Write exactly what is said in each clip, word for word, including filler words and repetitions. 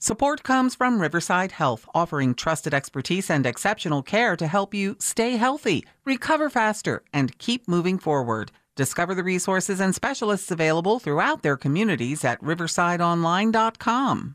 Support comes from Riverside Health, offering trusted expertise and exceptional care to help you stay healthy, recover faster, and keep moving forward. Discover the resources and specialists available throughout their communities at riverside online dot com.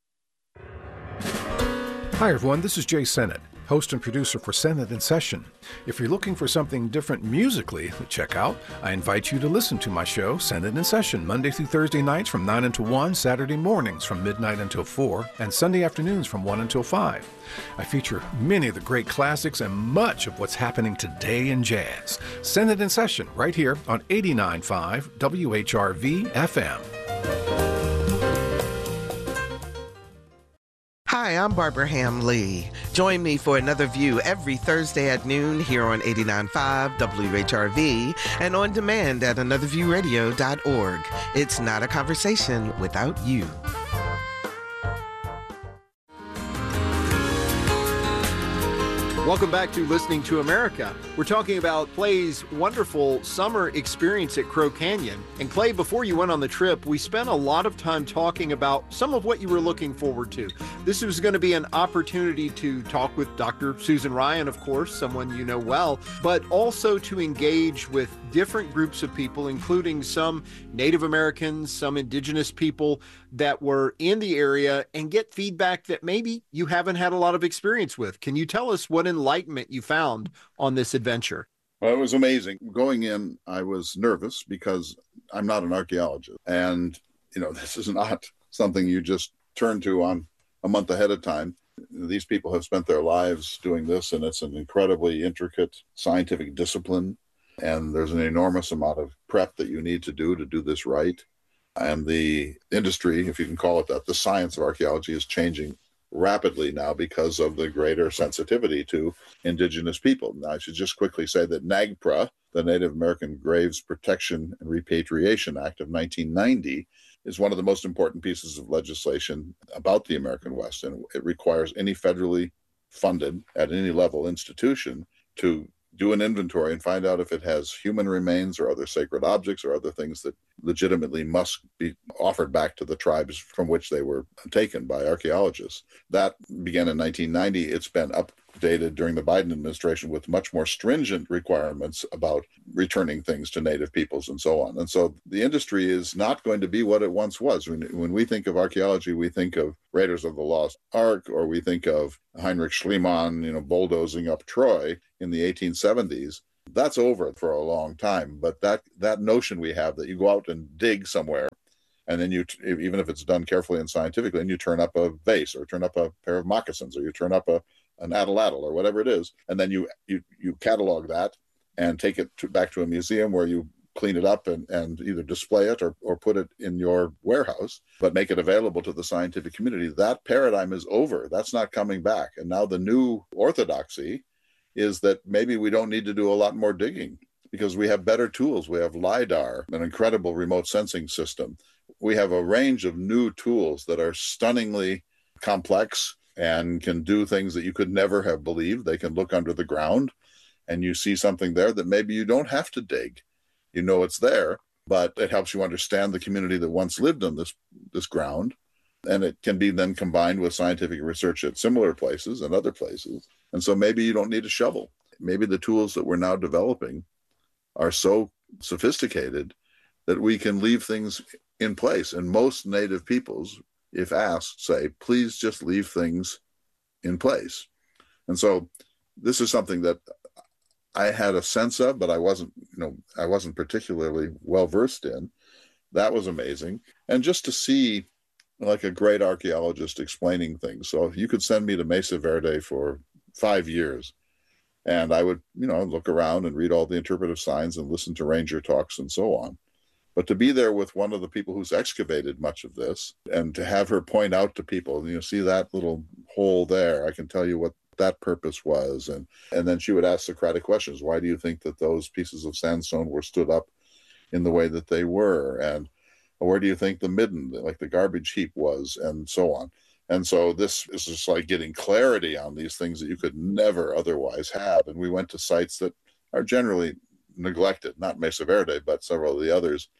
Hi, everyone. This is Jay Sennett, host and producer for Sennett in Session. If you're looking for something different musically to check out, I invite you to listen to my show, Sennett in Session, Monday through Thursday nights from nine until one, Saturday mornings from midnight until four, and Sunday afternoons from one until five. I feature many of the great classics and much of what's happening today in jazz. Sennett in Session, right here on eighty-nine point five W H R V F M. Hi, I'm Barbara Ham Lee. Join me for another view every Thursday at noon here on eighty-nine point five W H R V and on demand at another view radio dot org. It's not a conversation without you. Welcome back to Listening to America. We're talking about Clay's wonderful summer experience at Crow Canyon. And Clay, before you went on the trip, we spent a lot of time talking about some of what you were looking forward to. This was going to be an opportunity to talk with Doctor Susan Ryan, of course, someone you know well, but also to engage with different groups of people, including some Native Americans, some indigenous people that were in the area, and get feedback that maybe you haven't had a lot of experience with. Can you tell us what enlightenment you found on this adventure? Well, it was amazing. Going in, I was nervous because I'm not an archaeologist. And, you know, this is not something you just turn to on a month ahead of time. These people have spent their lives doing this, and it's an incredibly intricate scientific discipline. And there's an enormous amount of prep that you need to do to do this right. And the industry, if you can call it that, the science of archaeology is changing rapidly now because of the greater sensitivity to indigenous people. Now, I should just quickly say that NAGPRA, the Native American Graves Protection and Repatriation Act of nineteen ninety, is one of the most important pieces of legislation about the American West. And it requires any federally funded, at any level, institution to do an inventory and find out if it has human remains or other sacred objects or other things that legitimately must be offered back to the tribes from which they were taken by archaeologists. That began in nineteen ninety. It's been updated during the Biden administration with much more stringent requirements about returning things to Native peoples and so on. And so the industry is not going to be what it once was. When, when we think of archaeology, we think of Raiders of the Lost Ark, or we think of Heinrich Schliemann, you know, bulldozing up Troy in the eighteen seventies. That's over for a long time. But that that notion we have that you go out and dig somewhere, and then you, even if it's done carefully and scientifically, and you turn up a vase or turn up a pair of moccasins or you turn up a an atlatl or whatever it is, and then you you you catalog that and take it to, back to a museum where you clean it up and, and either display it or, or put it in your warehouse, but make it available to the scientific community. That paradigm is over. That's not coming back. And now the new orthodoxy is that maybe we don't need to do a lot more digging because we have better tools. We have LIDAR, an incredible remote sensing system. We have a range of new tools that are stunningly complex and can do things that you could never have believed. They can look under the ground and you see something there that maybe you don't have to dig. You know it's there, but it helps you understand the community that once lived on this, this ground. And it can be then combined with scientific research at similar places and other places. And so maybe you don't need a shovel. Maybe the tools that we're now developing are so sophisticated that we can leave things in place. And most Native peoples, if asked, say, please just leave things in place. And so this is something that I had a sense of, but I wasn't, you know, I wasn't particularly well versed in. That was amazing. And just to see like a great archaeologist explaining things. So if you could send me to Mesa Verde for five years and I would, you know, look around and read all the interpretive signs and listen to ranger talks and so on. But to be there with one of the people who's excavated much of this and to have her point out to people, you know, see that little hole there, I can tell you what that purpose was. And, and then she would ask Socratic questions. Why do you think that those pieces of sandstone were stood up in the way that they were? And where do you think the midden, like the garbage heap was, and so on? And so this is just like getting clarity on these things that you could never otherwise have. And we went to sites that are generally neglected, not Mesa Verde, but several of the others.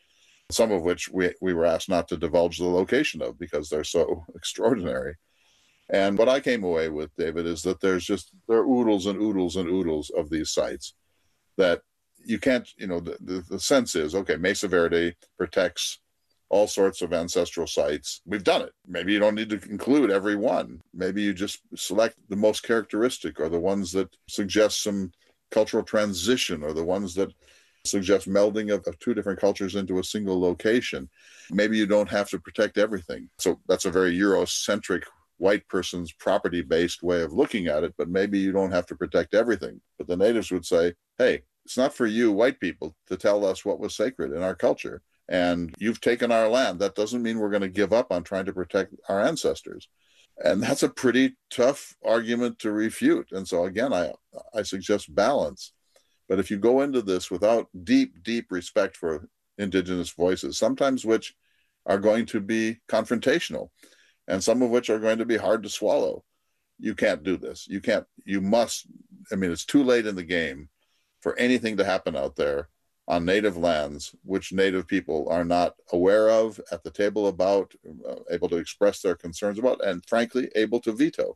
some of which we, we were asked not to divulge the location of because they're so extraordinary. And what I came away with, David, is that there's just, there are oodles and oodles and oodles of these sites that you can't, you know, the, the, the sense is, okay, Mesa Verde protects all sorts of ancestral sites. We've done it. Maybe you don't need to include every one. Maybe you just select the most characteristic or the ones that suggest some cultural transition or the ones that suggest melding of, of two different cultures into a single location. Maybe you don't have to protect everything. So that's a very Eurocentric, white person's property-based way of looking at it, but maybe you don't have to protect everything. But the natives would say, hey, it's not for you, white people, to tell us what was sacred in our culture. And you've taken our land. That doesn't mean we're going to give up on trying to protect our ancestors. And that's a pretty tough argument to refute. And so, again, I, I suggest balance. But if you go into this without deep, deep respect for indigenous voices, sometimes which are going to be confrontational and some of which are going to be hard to swallow, you can't do this. You can't, you must, I mean, it's too late in the game for anything to happen out there on native lands, which native people are not aware of, at the table about, uh, able to express their concerns about, and frankly, able to veto.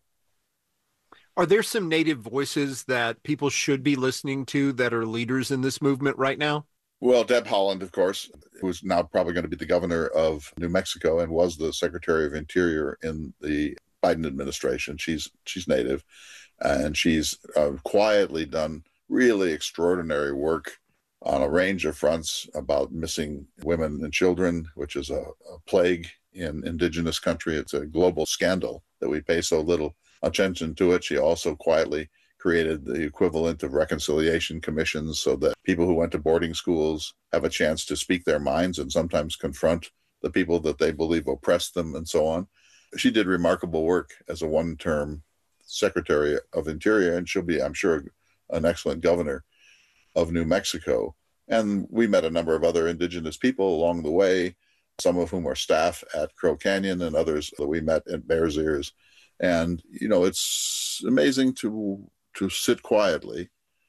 Are there some native voices that people should be listening to that are leaders in this movement right now? Well, Deb Haaland, of course, who's now probably going to be the governor of New Mexico and was the Secretary of Interior in the Biden administration. She's she's native, and she's uh, quietly done really extraordinary work on a range of fronts about missing women and children, which is a, a plague in indigenous country. It's a global scandal that we pay so little attention to it. She also quietly created the equivalent of reconciliation commissions so that people who went to boarding schools have a chance to speak their minds and sometimes confront the people that they believe oppressed them and so on. She did remarkable work as a one-term Secretary of Interior, and she'll be, I'm sure, an excellent governor of New Mexico. And we met a number of other indigenous people along the way, some of whom are staff at Crow Canyon and others that we met at Bears Ears. And, you know, it's amazing to to sit quietly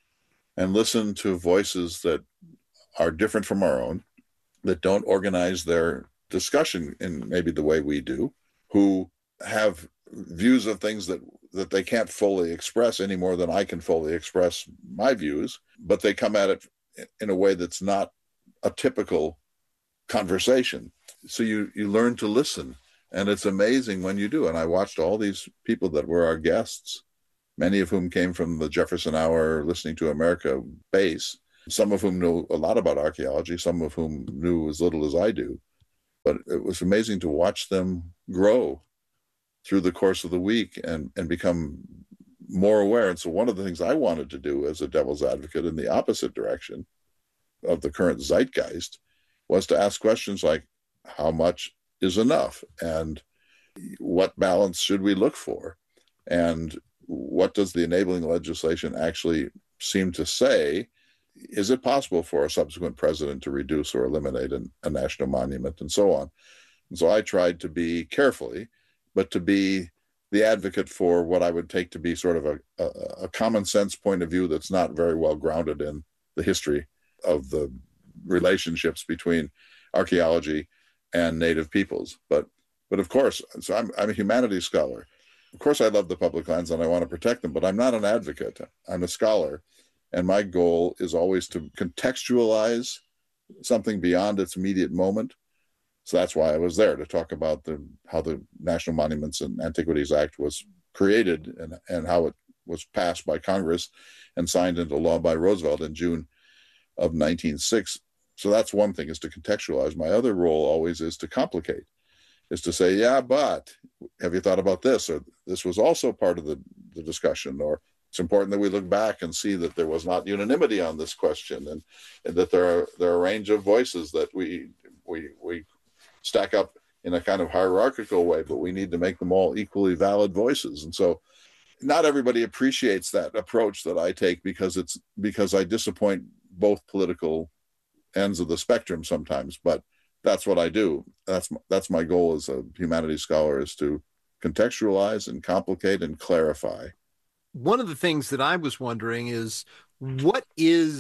and listen to voices that are different from our own, that don't organize their discussion in maybe the way we do, who have views of things that, that they can't fully express any more than I can fully express my views, but they come at it in a way that's not a typical conversation. So you, you learn to listen, and it's amazing when you do. And I watched all these people that were our guests, many of whom came from the Jefferson Hour Listening to America base, some of whom knew a lot about archaeology, some of whom knew as little as I do. But it was amazing to watch them grow through the course of the week and, and become more aware. And so one of the things I wanted to do as a devil's advocate in the opposite direction of the current zeitgeist was to ask questions like, how much is enough? And what balance should we look for? And what does the enabling legislation actually seem to say? Is it possible for a subsequent president to reduce or eliminate an, a national monument and so on? And so I tried to be carefully, but to be the advocate for what I would take to be sort of a, a, a common sense point of view that's not very well grounded in the history of the relationships between archaeology and native peoples. But but of course, so I'm, I'm a humanities scholar. Of course, I love the public lands and I want to protect them, but I'm not an advocate. I'm a scholar. And my goal is always to contextualize something beyond its immediate moment. So that's why I was there, to talk about the how the National Monuments and Antiquities Act was created and, and how it was passed by Congress and signed into law by Roosevelt in June of nineteen oh six. So that's one thing, is to contextualize. My other role always is to complicate, is to say, yeah, but have you thought about this? Or this was also part of the, the discussion. Or it's important that we look back and see that there was not unanimity on this question, and, and that there are there are a range of voices that we we we stack up in a kind of hierarchical way, but we need to make them all equally valid voices. And so not everybody appreciates that approach that I take, because it's because I disappoint both political ends of the spectrum sometimes, but that's what I do. That's that's my goal as a humanities scholar, is to contextualize and complicate and clarify. One of the things that I was wondering is, what is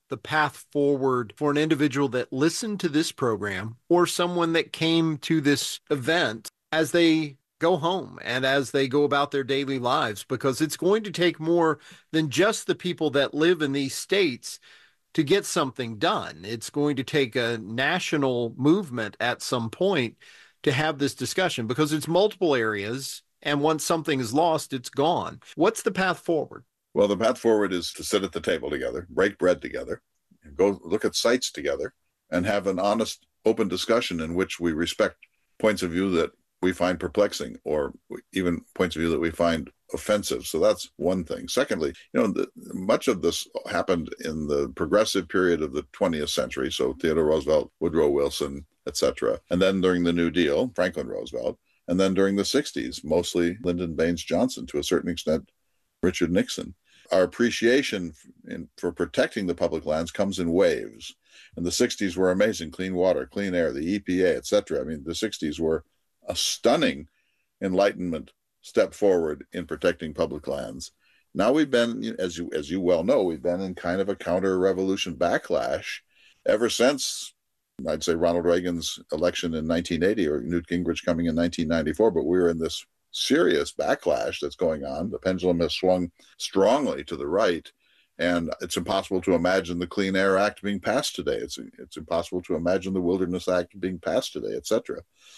the path forward for an individual that listened to this program or someone that came to this event as they go home and as they go about their daily lives? Because it's going to take more than just the people that live in these states to get something done. It's going to take a national movement at some point to have this discussion, because it's multiple areas, and once something is lost, it's gone. What's the path forward? Well, the path forward is to sit at the table together, break bread together, go look at sites together, and have an honest, open discussion in which we respect points of view that we find perplexing, or even points of view that we find offensive. So that's one thing. Secondly, you know, the, much of this happened in the progressive period of the twentieth century. So Theodore Roosevelt, Woodrow Wilson, et cetera. And then during the New Deal, Franklin Roosevelt. And then during the sixties, mostly Lyndon Baines Johnson, to a certain extent, Richard Nixon. Our appreciation in, for protecting the public lands comes in waves. And the sixties were amazing. Clean water, clean air, the E P A, et cetera. I mean, the sixties were a stunning Enlightenment step forward in protecting public lands. Now we've been, as you as you well know, we've been in kind of a counter-revolution backlash ever since, I'd say, Ronald Reagan's election in nineteen eighty, or Newt Gingrich coming in nineteen ninety-four. But we're in this serious backlash that's going on. The pendulum has swung strongly to the right, and it's impossible to imagine the Clean Air Act being passed today. It's it's impossible to imagine the Wilderness Act being passed today, et cetera.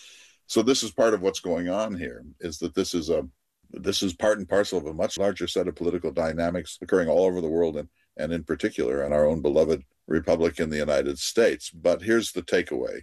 So this is part of what's going on here, is that this is a this is part and parcel of a much larger set of political dynamics occurring all over the world, and, and in particular in our own beloved republic in the United States. But here's the takeaway.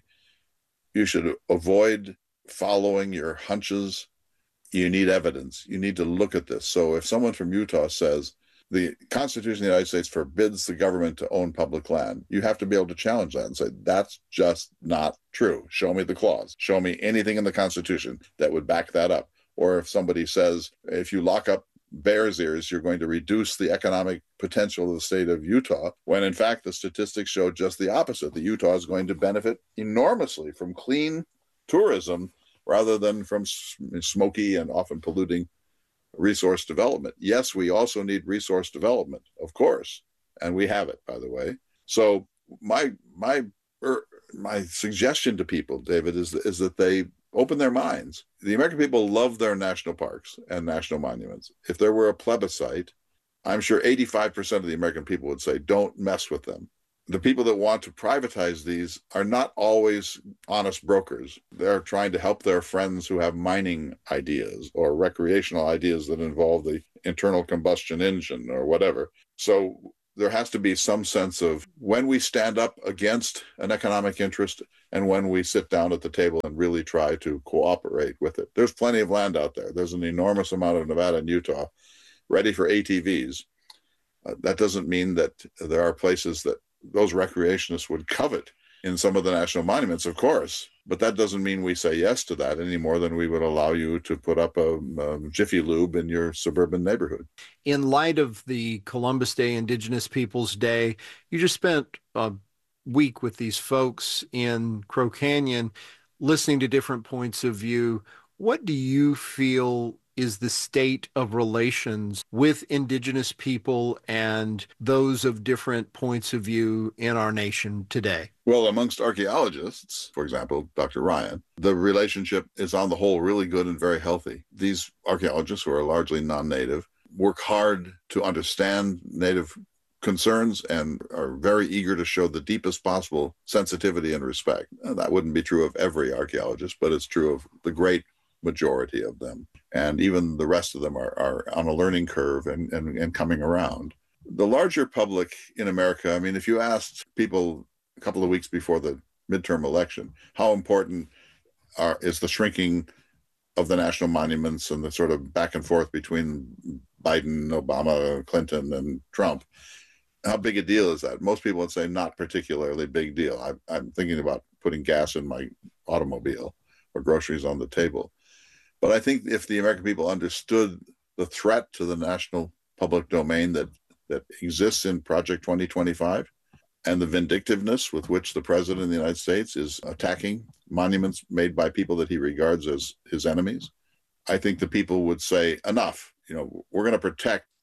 You should avoid following your hunches. You need evidence. You need to look at this. So if someone from Utah says the Constitution of the United States forbids the government to own public land, you have to be able to challenge that and say, that's just not true. Show me the clause. Show me anything in the Constitution that would back that up. Or if somebody says, if you lock up bears' ears, you're going to reduce the economic potential of the state of Utah, when in fact the statistics show just the opposite. The Utah is going to benefit enormously from clean tourism rather than from smoky and often polluting resource development. Yes, we also need resource development, of course, and we have it, by the way. So my my er, my suggestion to people, David, is is that they open their minds. The American people love their national parks and national monuments. If there were a plebiscite, I'm sure eighty-five percent of the American people would say, don't mess with them. The people that want to privatize these are not always honest brokers. They're trying to help their friends who have mining ideas or recreational ideas that involve the internal combustion engine or whatever. So there has to be some sense of when we stand up against an economic interest and when we sit down at the table and really try to cooperate with it. There's plenty of land out there. There's an enormous amount of Nevada and Utah ready for A T Vs. Uh, that doesn't mean that there are places that those recreationists would covet in some of the national monuments, of course, but that doesn't mean we say yes to that any more than we would allow you to put up a, a Jiffy Lube in your suburban neighborhood. In light of the Columbus Day, Indigenous Peoples Day, you just spent a week with these folks in Crow Canyon listening to different points of view. What do you feel is the state of relations with Indigenous people and those of different points of view in our nation today? Well, amongst archaeologists, for example, Doctor Ryan, the relationship is on the whole really good and very healthy. These archaeologists, who are largely non-native, work hard to understand Native concerns and are very eager to show the deepest possible sensitivity and respect. Now, that wouldn't be true of every archaeologist, but it's true of the great majority of them. And even the rest of them are, are on a learning curve and, and, and coming around. The larger public in America, I mean, if you asked people a couple of weeks before the midterm election, how important are, is the shrinking of the national monuments and the sort of back and forth between Biden, Obama, Clinton, and Trump, how big a deal is that? Most people would say not particularly big deal. I, I'm thinking about putting gas in my automobile or groceries on the table. But I think if the American people understood the threat to the national public domain that, that exists in Project twenty twenty-five and the vindictiveness with which the president of the United States is attacking monuments made by people that he regards as his enemies, I think the people would say, enough, you know, we're going to protect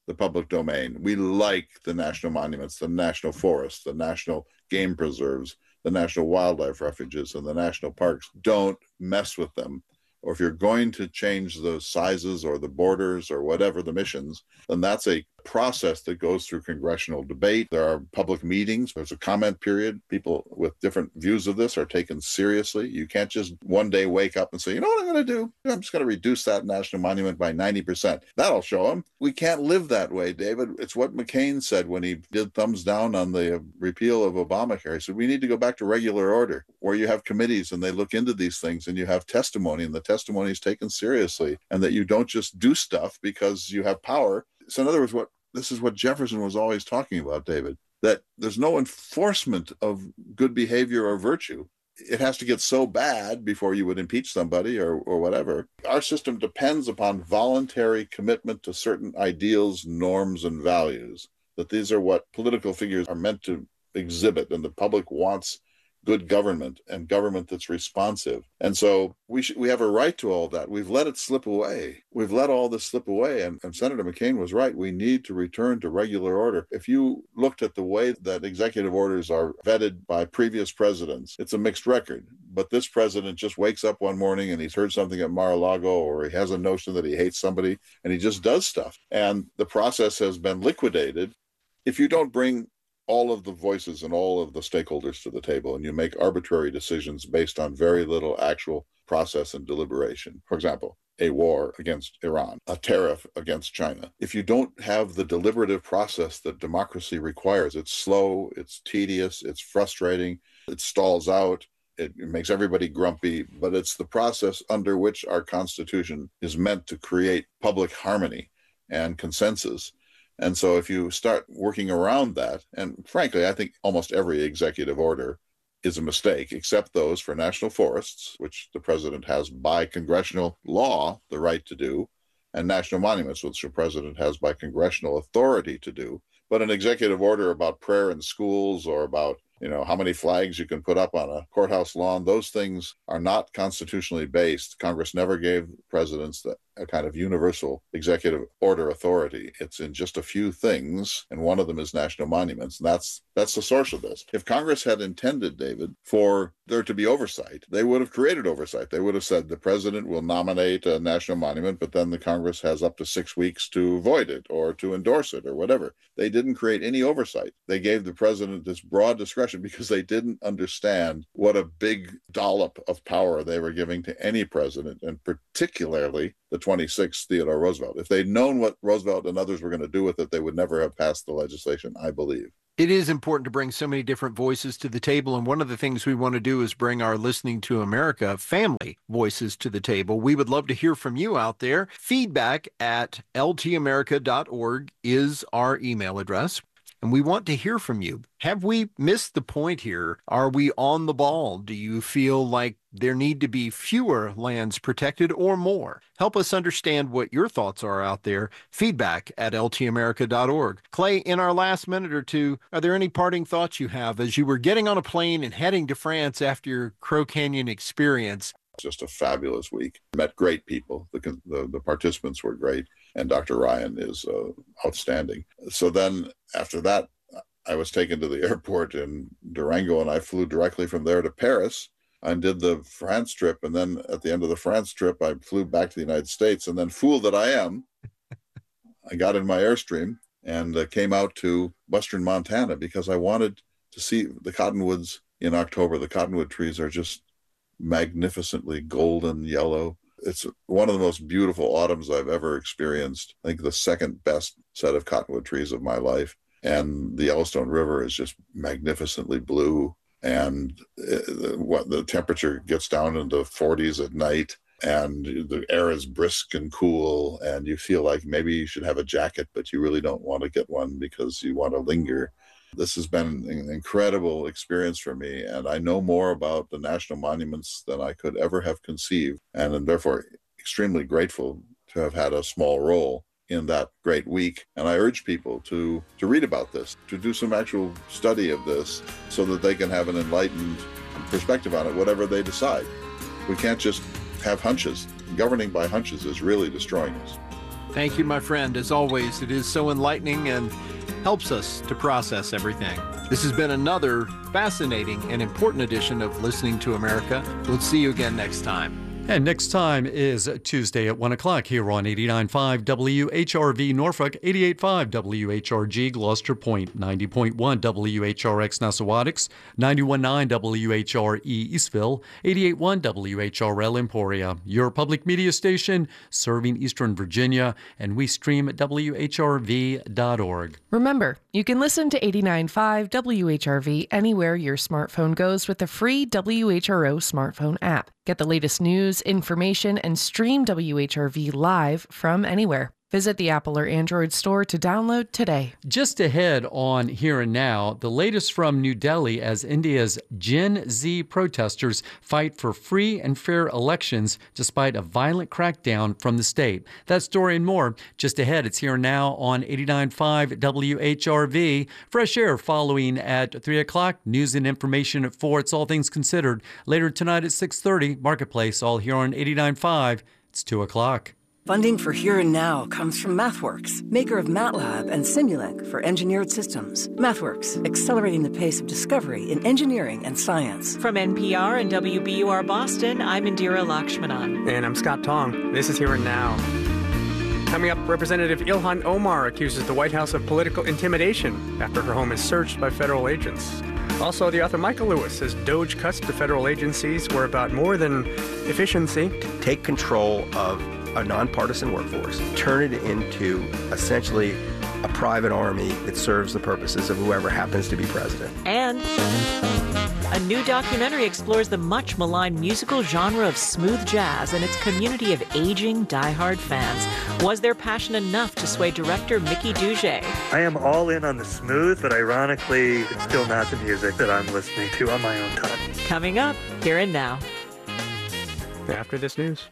the public domain. We like the national monuments, the national forests, the national game preserves, the national wildlife refuges, and the national parks. Don't mess with them. Or if you're going to change the sizes or the borders or whatever the missions, then that's a process that goes through congressional debate. There are public meetings. There's a comment period. People with different views of this are taken seriously. You can't just one day wake up and say, you know what I'm going to do? I'm just going to reduce that national monument by ninety percent. That'll show them. We can't live that way, David. It's what McCain said when he did thumbs down on the repeal of Obamacare. He said, we need to go back to regular order where you have committees and they look into these things and you have testimony and the testimony is taken seriously and that you don't just do stuff because you have power. So in other words, what this is what Jefferson was always talking about, David, that there's no enforcement of good behavior or virtue. It has to get so bad before you would impeach somebody or, or whatever. Our system depends upon voluntary commitment to certain ideals, norms, and values, that these are what political figures are meant to exhibit, and the public wants good government and government that's responsive. And so we sh- we have a right to all that. We've let it slip away. We've let all this slip away. And, and Senator McCain was right. We need to return to regular order. If you looked at the way that executive orders are vetted by previous presidents, it's a mixed record. But this president just wakes up one morning and he's heard something at Mar-a-Lago, or he has a notion that he hates somebody, and he just does stuff. And the process has been liquidated. If you don't bring all of the voices and all of the stakeholders to the table, and you make arbitrary decisions based on very little actual process and deliberation. For example, a war against Iran, a tariff against China. If you don't have the deliberative process that democracy requires, it's slow, it's tedious, it's frustrating, it stalls out, it makes everybody grumpy, but it's the process under which our Constitution is meant to create public harmony and consensus. And so if you start working around that, and frankly, I think almost every executive order is a mistake, except those for national forests, which the president has by congressional law the right to do, and national monuments, which the president has by congressional authority to do. But an executive order about prayer in schools or about, you know, how many flags you can put up on a courthouse lawn, those things are not constitutionally based. Congress never gave presidents the, a kind of universal executive order authority. It's in just a few things, and one of them is national monuments. And that's that's the source of this. If Congress had intended, David, for there to be oversight, they would have created oversight. They would have said the president will nominate a national monument, but then the Congress has up to six weeks to void it or to endorse it or whatever. They didn't create any oversight. They gave the president this broad discretion because they didn't understand what a big dollop of power they were giving to any president, and particularly the twenty-sixth Theodore Roosevelt. If they'd known what Roosevelt and others were going to do with it, they would never have passed the legislation, I believe. It is important to bring so many different voices to the table. And one of the things we want to do is bring our Listening to America family voices to the table. We would love to hear from you out there. Feedback at L T America dot org is our email address. And we want to hear from you. Have we missed the point here? Are we on the ball? Do you feel like there need to be fewer lands protected or more? Help us understand what your thoughts are out there. Feedback at L T America dot org. Clay, in our last minute or two, are there any parting thoughts you have as you were getting on a plane and heading to France after your Crow Canyon experience? Just a fabulous week. Met great people. The, the, the participants were great. And Doctor Ryan is uh, outstanding. So then after that, I was taken to the airport in Durango, and I flew directly from there to Paris and did the France trip. And then at the end of the France trip, I flew back to the United States. And then, fool that I am, I got in my Airstream and uh, came out to western Montana because I wanted to see the cottonwoods in October. The cottonwood trees are just magnificently golden yellow. It's one of the most beautiful autumns I've ever experienced. I think the second best set of cottonwood trees of my life. And the Yellowstone River is just magnificently blue. And it, what the temperature gets down into the forties at night, and the air is brisk and cool. And you feel like maybe you should have a jacket, but you really don't want to get one because you want to linger. This has been an incredible experience for me, and I know more about the national monuments than I could ever have conceived, and am therefore extremely grateful to have had a small role in that great week. And I urge people to, to read about this, to do some actual study of this so that they can have an enlightened perspective on it, whatever they decide. We can't just have hunches. Governing by hunches is really destroying us. Thank you, my friend. As always, it is so enlightening and helps us to process everything. This has been another fascinating and important edition of Listening to America. We'll see you again next time. And next time is Tuesday at one o'clock here on eighty-nine point five W H R V Norfolk, eighty-eight point five W H R G Gloucester Point, ninety point one W H R X Nessawadox, ninety-one point nine W H R E Eastville, eighty-eight point one W H R L Emporia, your public media station serving Eastern Virginia, and we stream at W H R V dot org. Remember, you can listen to eighty-nine point five W H R V anywhere your smartphone goes with the free W H R O smartphone app. Get the latest news, information, and stream W H R V live from anywhere. Visit the Apple or Android store to download today. Just ahead on Here and Now, the latest from New Delhi as India's Gen Z protesters fight for free and fair elections despite a violent crackdown from the state. That story and more just ahead. It's Here and Now on eighty-nine point five W H R V. Fresh Air following at three o'clock. News and information at four. It's All Things Considered. Later tonight at six thirty, Marketplace, all here on eighty-nine point five. It's two o'clock. Funding for Here and Now comes from MathWorks, maker of MATLAB and Simulink for engineered systems. MathWorks, accelerating the pace of discovery in engineering and science. From N P R and W B U R Boston, I'm Indira Lakshmanan. And I'm Scott Tong. This is Here and Now. Coming up, Representative Ilhan Omar accuses the White House of political intimidation after her home is searched by federal agents. Also, the author Michael Lewis says DOGE cuts to federal agencies were about more than efficiency. Take control of a nonpartisan workforce, turn it into essentially a private army that serves the purposes of whoever happens to be president. And a new documentary explores the much maligned musical genre of smooth jazz and its community of aging, diehard fans. Was their passion enough to sway director Mickey Dougé? I am all in on the smooth, but ironically, it's still not the music that I'm listening to on my own time. Coming up, Here and Now. After this news.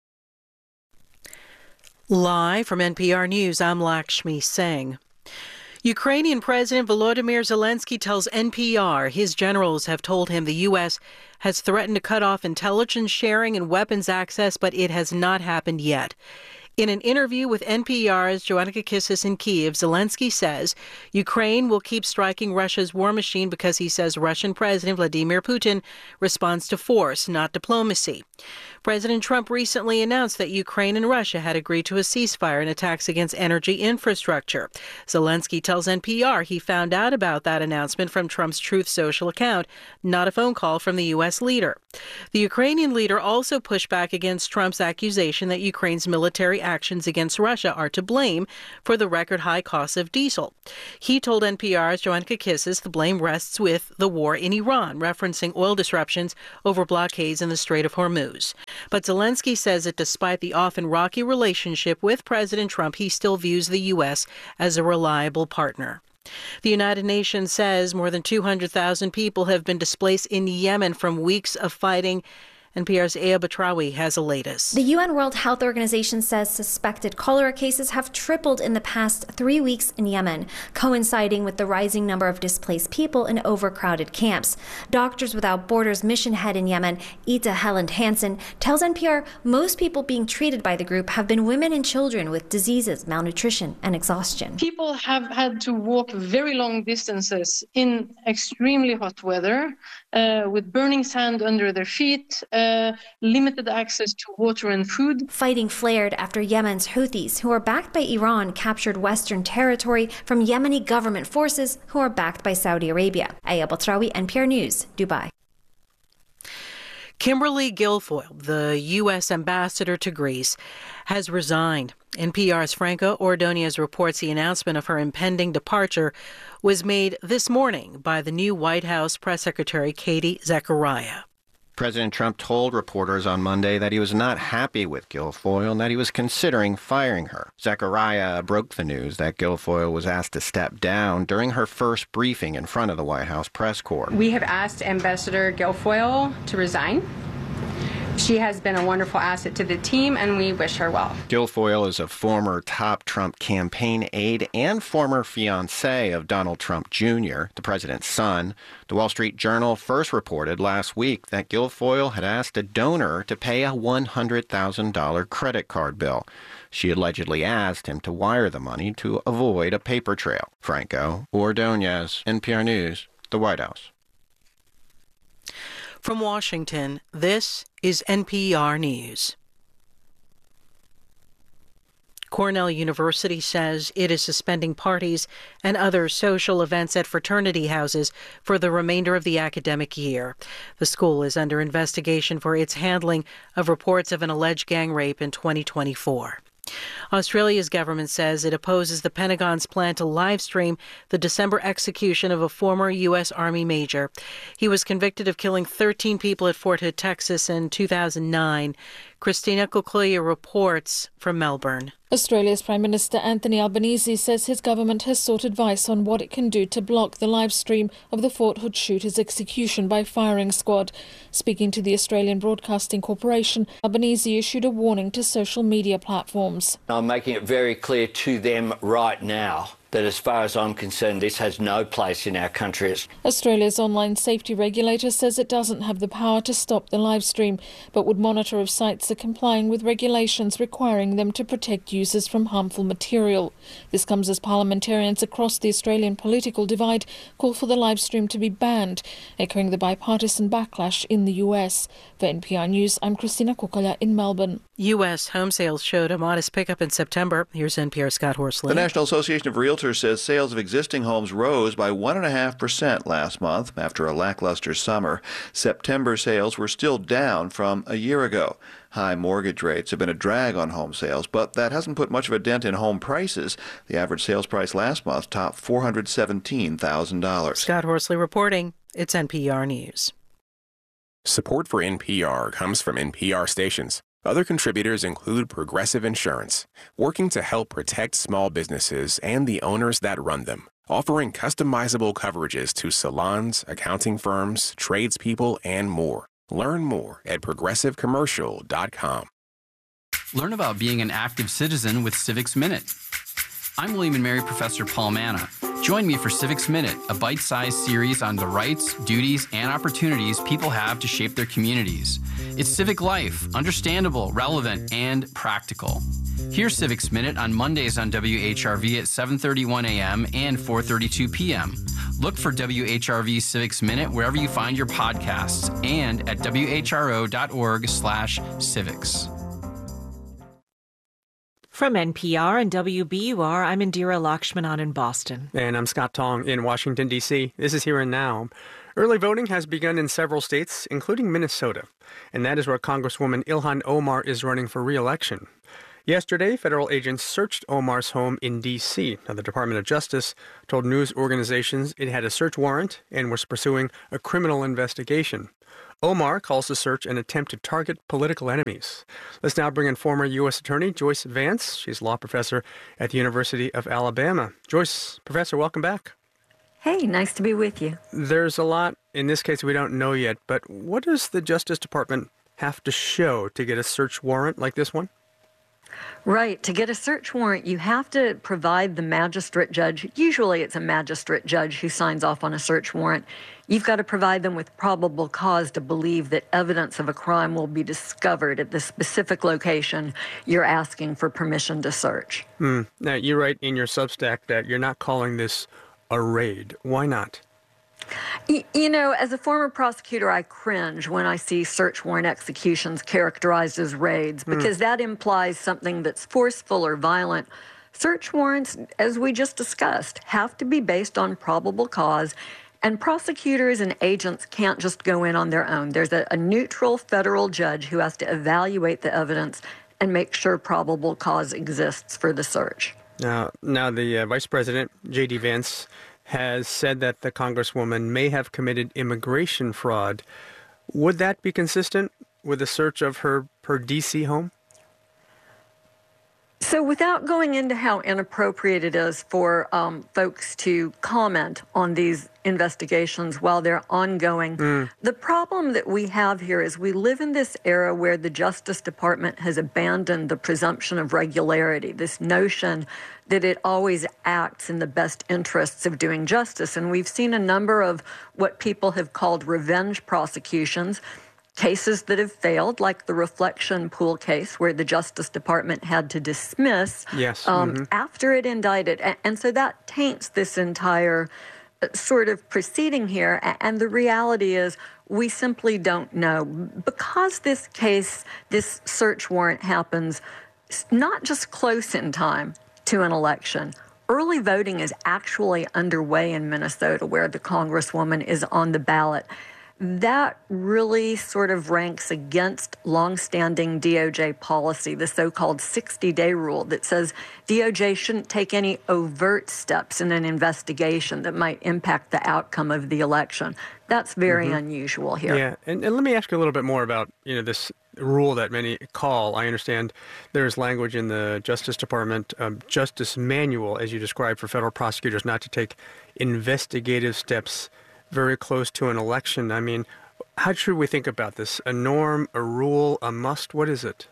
Live from N P R News, I'm Lakshmi Singh. Ukrainian President Volodymyr Zelensky tells N P R his generals have told him the U S has threatened to cut off intelligence sharing and weapons access, but it has not happened yet. In an interview with N P R's Joanna Kakissis in Kyiv, Zelensky says Ukraine will keep striking Russia's war machine because he says Russian President Vladimir Putin responds to force, not diplomacy. President Trump recently announced that Ukraine and Russia had agreed to a ceasefire in attacks against energy infrastructure. Zelensky tells N P R he found out about that announcement from Trump's Truth Social account, not a phone call from the U S leader. The Ukrainian leader also pushed back against Trump's accusation that Ukraine's military actions against Russia are to blame for the record high costs of diesel. He told N P R's Joanna Kakissis the blame rests with the war in Iran, referencing oil disruptions over blockades in the Strait of Hormuz. But Zelensky says that despite the often rocky relationship with President Trump, he still views the U S as a reliable partner. The United Nations says more than two hundred thousand people have been displaced in Yemen from weeks of fighting. N P R's Aya Batrawi has the latest. The U N World Health Organization says suspected cholera cases have tripled in the past three weeks in Yemen, coinciding with the rising number of displaced people in overcrowded camps. Doctors Without Borders mission head in Yemen, Ita Helland Hansen, tells N P R most people being treated by the group have been women and children with diseases, malnutrition, and exhaustion. People have had to walk very long distances in extremely hot weather, uh, with burning sand under their feet, Uh, limited access to water and food. Fighting flared after Yemen's Houthis, who are backed by Iran, captured Western territory from Yemeni government forces, who are backed by Saudi Arabia. Aya Batrawi, N P R News, Dubai. Kimberly Guilfoyle, the U S ambassador to Greece, has resigned. N P R's Franco Ordonez reports the announcement of her impending departure was made this morning by the new White House press secretary, Katie Zachariah. President Trump told reporters on Monday that he was not happy with Guilfoyle and that he was considering firing her. Zachariah broke the news that Guilfoyle was asked to step down during her first briefing in front of the White House press corps. We have asked Ambassador Guilfoyle to resign She has been a wonderful asset to the team, and we wish her well. Guilfoyle is a former top Trump campaign aide and former fiancé of Donald Trump Junior, the president's son. The Wall Street Journal first reported last week that Guilfoyle had asked a donor to pay a one hundred thousand dollars credit card bill. She allegedly asked him to wire the money to avoid a paper trail. Franco Ordonez, N P R News, the White House. From Washington, this is N P R News. Cornell University says it is suspending parties and other social events at fraternity houses for the remainder of the academic year. The school is under investigation for its handling of reports of an alleged gang rape in twenty twenty-four. Australia's government says it opposes the Pentagon's plan to live stream the December execution of a former U S. Army major. He was convicted of killing thirteen people at Fort Hood, Texas in two thousand nine. Christina Coccolier reports from Melbourne. Australia's Prime Minister Anthony Albanese says his government has sought advice on what it can do to block the live stream of the Fort Hood shooter's execution by firing squad. Speaking to the Australian Broadcasting Corporation, Albanese issued a warning to social media platforms. I'm making it very clear to them right now that as far as I'm concerned, this has no place in our country. Australia's online safety regulator says it doesn't have the power to stop the live stream, but would monitor if sites are complying with regulations requiring them to protect users from harmful material. This comes as parliamentarians across the Australian political divide call for the live stream to be banned, echoing the bipartisan backlash in the U S. For N P R News, I'm Christina Coccolier in Melbourne. U S home sales showed a modest pickup in September. Here's N P R's Scott Horsley. The National Association of Realtors says sales of existing homes rose by one point five percent last month after a lackluster summer. September sales were still down from a year ago. High mortgage rates have been a drag on home sales, but that hasn't put much of a dent in home prices. The average sales price last month topped four hundred seventeen thousand dollars. Scott Horsley reporting. It's N P R News. Support for N P R comes from N P R stations. Other contributors include Progressive Insurance, working to help protect small businesses and the owners that run them, offering customizable coverages to salons, accounting firms, tradespeople, and more. Learn more at progressive commercial dot com. Learn about being an active citizen with Civics Minute. I'm William and Mary Professor Paul Manna. Join me for Civics Minute, a bite-sized series on the rights, duties, and opportunities people have to shape their communities. It's civic life, understandable, relevant, and practical. Hear Civics Minute on Mondays on W H R V at seven thirty-one a.m. and four thirty-two p.m. Look for W H R V Civics Minute wherever you find your podcasts and at W H R O dot org slash civics. From N P R and W B U R, I'm Indira Lakshmanan in Boston. And I'm Scott Tong in Washington, D C. This is Here and Now. Early voting has begun in several states, including Minnesota. And that is where Congresswoman Ilhan Omar is running for re-election. Yesterday, federal agents searched Omar's home in D C. Now, the Department of Justice told news organizations it had a search warrant and was pursuing a criminal investigation. Omar calls the search an attempt to target political enemies. Let's now bring in former U S. Attorney Joyce Vance. She's a law professor at the University of Alabama. Joyce, Professor, welcome back. Hey, nice to be with you. There's a lot in this case we don't know yet, but what does the Justice Department have to show to get a search warrant like this one? Right. To get a search warrant, you have to provide the magistrate judge. Usually it's a magistrate judge who signs off on a search warrant. You've got to provide them with probable cause to believe that evidence of a crime will be discovered at the specific location you're asking for permission to search. Hmm. Now, you write in your Substack that you're not calling this a raid. Why not? You know, as a former prosecutor, I cringe when I see search warrant executions characterized as raids because mm. that implies something that's forceful or violent. Search warrants, as we just discussed, have to be based on probable cause, and prosecutors and agents can't just go in on their own. There's a, a neutral federal judge who has to evaluate the evidence and make sure probable cause exists for the search. Now, now the uh, Vice President, J D. Vance, has said that the Congresswoman may have committed immigration fraud. Would that be consistent with a search of her, her D C home? So without going into how inappropriate it is for um, folks to comment on these investigations while they're ongoing, mm. the problem that we have here is we live in this era where the Justice Department has abandoned the presumption of regularity, this notion that it always acts in the best interests of doing justice. And we've seen a number of what people have called revenge prosecutions, cases that have failed, like the Reflection Pool case, where the Justice Department had to dismiss yes. um, mm-hmm. after it indicted. And, and so that taints this entire sort of proceeding here. And the reality is we simply don't know. Because this case, this search warrant happens not just close in time to an election. Early voting is actually underway in Minnesota, where the Congresswoman is on the ballot. That really sort of ranks against longstanding D O J policy, the so-called sixty-day rule that says D O J shouldn't take any overt steps in an investigation that might impact the outcome of the election. That's very mm-hmm. unusual here. Yeah, and, and let me ask you a little bit more about, you know, this rule that many call. I understand there's language in the Justice Department um, Justice Manual, as you described, for federal prosecutors not to take investigative steps very close to an election. I mean, how should we think about this? A norm, a rule, a must? What is it?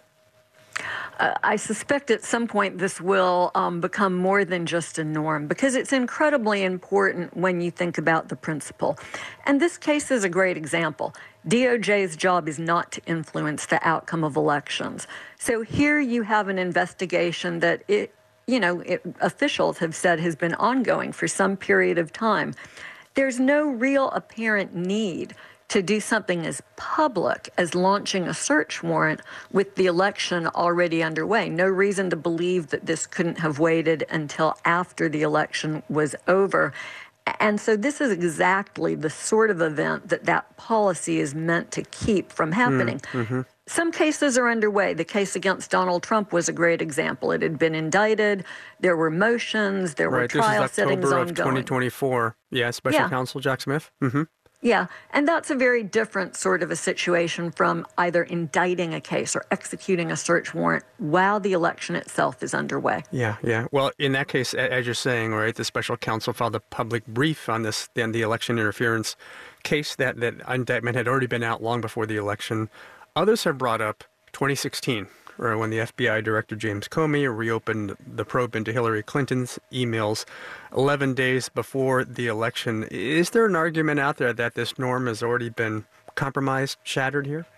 Uh, I suspect at some point this will um, become more than just a norm, because it's incredibly important when you think about the principle. And this case is a great example. D O J's job is not to influence the outcome of elections. So here you have an investigation that, it, you know, it, officials have said has been ongoing for some period of time. There's no real apparent need to do something as public as launching a search warrant with the election already underway. No reason to believe that this couldn't have waited until after the election was over. And so this is exactly the sort of event that that policy is meant to keep from happening. Mm-hmm. Some cases are underway. The case against Donald Trump was a great example. It had been indicted. There were motions. There right. were trial this is sittings October ongoing. of twenty twenty-four. Yeah, Special yeah. Counsel Jack Smith. Mm-hmm. Yeah, and that's a very different sort of a situation from either indicting a case or executing a search warrant while the election itself is underway. Yeah, yeah. Well, in that case, as you're saying, right, the special counsel filed a public brief on this, then the election interference case. That, that indictment had already been out long before the election. Others have brought up twenty sixteen, or when the F B I Director James Comey reopened the probe into Hillary Clinton's emails eleven days before the election. Is there an argument out there that this norm has already been compromised, shattered here?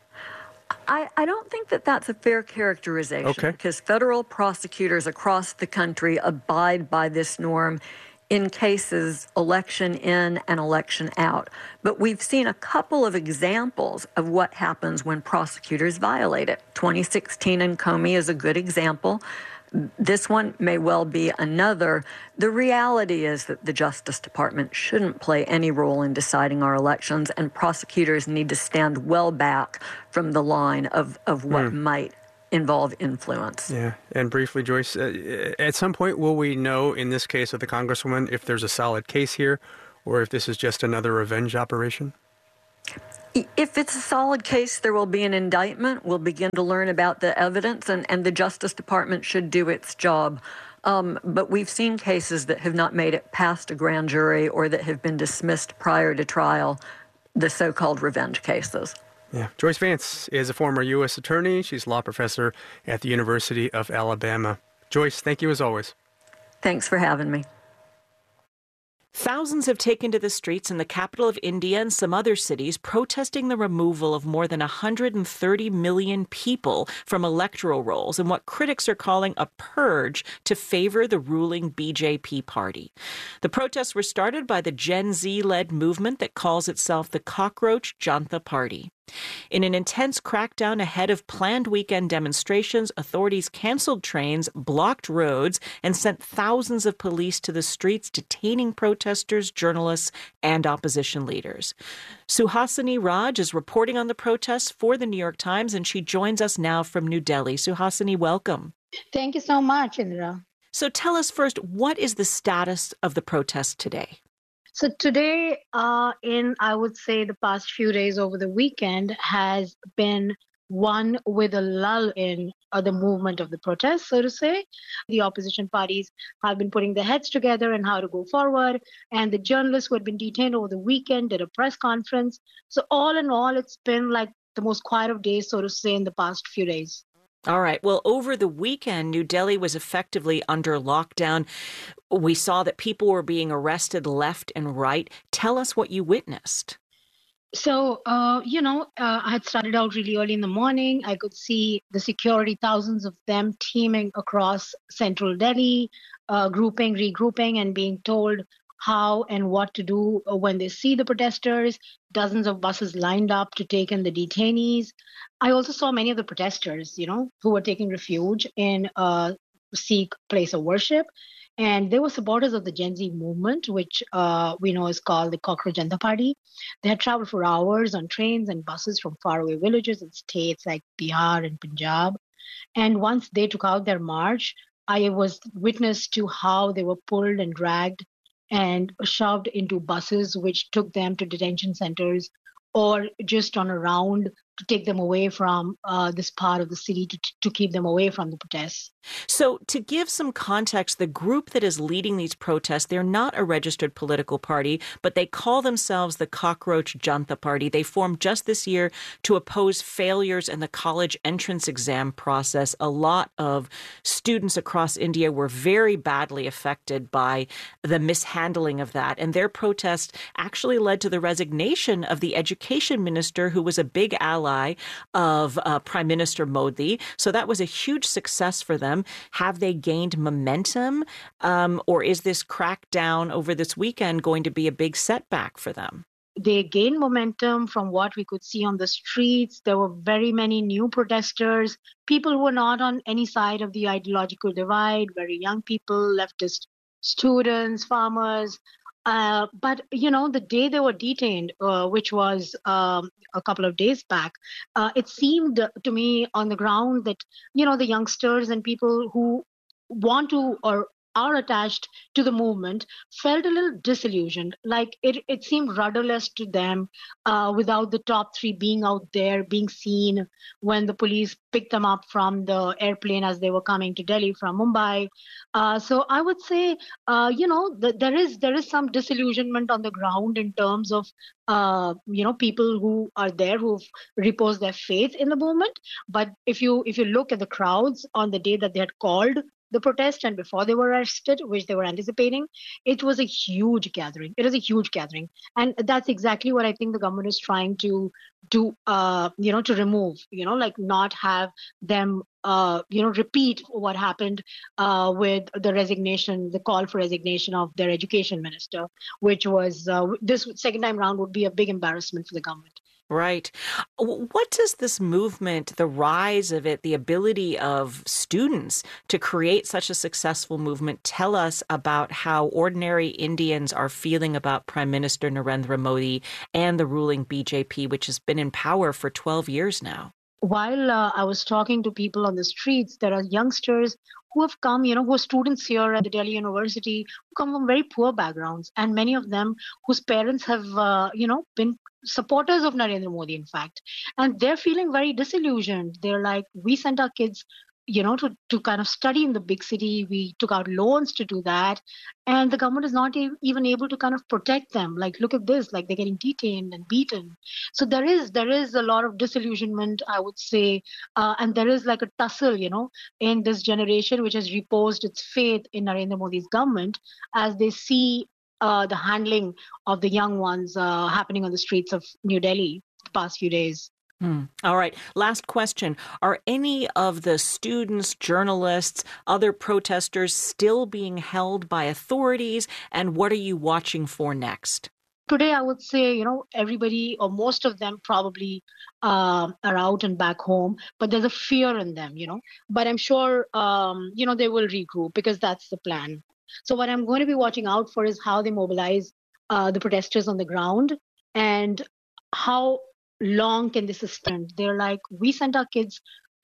I, I don't think that that's a fair characterization, okay. because federal prosecutors across the country abide by this norm in cases election in and election out. But we've seen a couple of examples of what happens when prosecutors violate it. twenty sixteen and Comey is a good example. This one may well be another. The reality is that the Justice Department shouldn't play any role in deciding our elections, and prosecutors need to stand well back from the line of, of what mm. might involve influence. Yeah. And briefly, Joyce, uh, at some point, will we know in this case of the Congresswoman if there's a solid case here or if this is just another revenge operation? If it's a solid case, there will be an indictment. We'll begin to learn about the evidence, and, and the Justice Department should do its job. Um, but we've seen cases that have not made it past a grand jury or that have been dismissed prior to trial, the so-called revenge cases. Yeah. Joyce Vance is a former U S attorney. She's a law professor at the University of Alabama. Joyce, thank you as always. Thanks for having me. Thousands have taken to the streets in the capital of India and some other cities protesting the removal of more than one hundred thirty million people from electoral rolls in what critics are calling a purge to favor the ruling B J P party. The protests were started by the Gen Z-led movement that calls itself the Cockroach Janata Party. In an intense crackdown ahead of planned weekend demonstrations, authorities canceled trains, blocked roads, and sent thousands of police to the streets, detaining protesters, journalists, and opposition leaders. Suhasini Raj is reporting on the protests for the New York Times, and she joins us now from New Delhi. Suhasini, welcome. Thank you so much, Indra. So tell us first, what is the status of the protests today? So today, uh, in, I would say, the past few days over the weekend has been one with a lull in uh, the movement of the protest, so to say. The opposition parties have been putting their heads together on how to go forward, and the journalists who had been detained over the weekend did a press conference. So all in all, it's been like the most quiet of days, so to say, in the past few days. All right. Well, over the weekend, New Delhi was effectively under lockdown. We saw that people were being arrested left and right. Tell us what you witnessed. So, uh, you know, uh, I had started out really early in the morning. I could see the security, thousands of them teaming across central Delhi, uh, grouping, regrouping, and being told how and what to do when they see the protesters. Dozens of buses lined up to take in the detainees. I also saw many of the protesters, you know, who were taking refuge in a Sikh place of worship. And they were supporters of the Gen Z movement, which uh, we know is called the Cockroach Janata Party. They had traveled for hours on trains and buses from faraway villages in states like Bihar and Punjab. And once they took out their march, I was witness to how they were pulled and dragged and shoved into buses, which took them to detention centers or just on a round to take them away from uh, this part of the city, to, to keep them away from the protests. So to give some context, the group that is leading these protests, they're not a registered political party, but they call themselves the Cockroach Janata Party. They formed just this year to oppose failures in the college entrance exam process. A lot of students across India were very badly affected by the mishandling of that. And their protest actually led to the resignation of the education minister, who was a big ally of uh, Prime Minister Modi. So that was a huge success for them. Have they gained momentum? Um, or is this crackdown over this weekend going to be a big setback for them? They gained momentum from what we could see on the streets. There were very many new protesters, people who were not on any side of the ideological divide, very young people, leftist students, farmers. Uh, but, you know, the day they were detained, uh, which was um, a couple of days back, uh, it seemed to me on the ground that, you know, the youngsters and people who want to or are attached to the movement felt a little disillusioned. Like it, it seemed rudderless to them uh, without the top three being out there, being seen when the police picked them up from the airplane as they were coming to Delhi from Mumbai. Uh, so I would say, uh, you know, th- there is there is some disillusionment on the ground in terms of, uh, you know, people who are there who've reposed their faith in the movement. But if you if you look at the crowds on the day that they had called the protest and before they were arrested, which they were anticipating, it was a huge gathering. It was a huge gathering. And that's exactly what I think the government is trying to do, uh, you know, to remove, you know, like not have them, uh, you know, repeat what happened uh, with the resignation, the call for resignation of their education minister, which was uh, this second time round would be a big embarrassment for the government. Right. What does this movement, the rise of it, the ability of students to create such a successful movement tell us about how ordinary Indians are feeling about Prime Minister Narendra Modi and the ruling B J P, which has been in power for twelve years now? While uh, I was talking to people on the streets, there are youngsters who have come, you know, who are students here at the Delhi University, who come from very poor backgrounds, and many of them whose parents have, uh, you know, been supporters of Narendra Modi, in fact. And they're feeling very disillusioned. They're like, we sent our kids, you know, to, to kind of study in the big city. We took out loans to do that. And the government is not e- even able to kind of protect them. Like, look at this, like they're getting detained and beaten. So there is there is a lot of disillusionment, I would say. Uh, and there is like a tussle, you know, in this generation, which has reposed its faith in Narendra Modi's government as they see uh, the handling of the young ones uh, happening on the streets of New Delhi the past few days. Hmm. All right. Last question. Are any of the students, journalists, other protesters still being held by authorities? And what are you watching for next? Today, I would say, you know, everybody or most of them probably uh, are out and back home, but there's a fear in them, you know. But I'm sure, um, you know, they will regroup because that's the plan. So what I'm going to be watching out for is how they mobilize uh, the protesters on the ground and how long can this sustain. They're like, we sent our kids,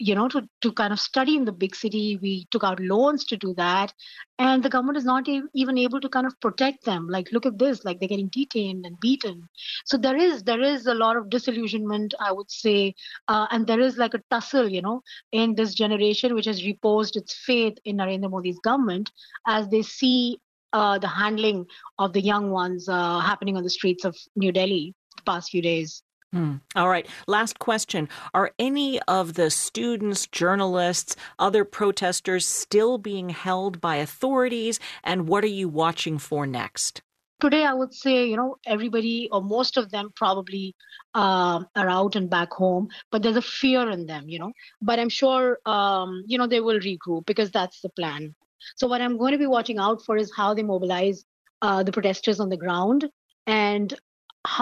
you know, to, to kind of study in the big city. We took out loans to do that. And the government is not e- even able to kind of protect them. Like, look at this, like they're getting detained and beaten. So there is there is a lot of disillusionment, I would say. Uh, and there is like a tussle, you know, in this generation, which has reposed its faith in Narendra Modi's government as they see uh, the handling of the young ones uh, happening on the streets of New Delhi the past few days. Hmm. All right. Last question. Are any of the students, journalists, other protesters still being held by authorities? And what are you watching for next? Today, I would say, you know, everybody or most of them probably uh, are out and back home, but there's a fear in them, you know. But I'm sure, um, you know, they will regroup because that's the plan. So what I'm going to be watching out for is how they mobilize uh, the protesters on the ground. And